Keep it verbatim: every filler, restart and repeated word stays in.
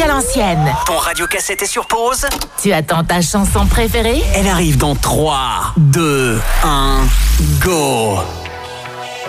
à l'ancienne. Ton radiocassette est sur pause? Tu attends ta chanson préférée? Elle arrive dans trois, deux, un, go!